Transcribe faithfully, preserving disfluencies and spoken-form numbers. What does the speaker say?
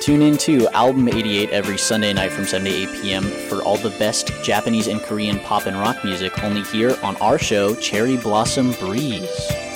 Tune in to Album eighty-eight every Sunday night from seven to eight p.m. for all the best Japanese and Korean pop and rock music only here on our show, Cherry Blossom Breeze.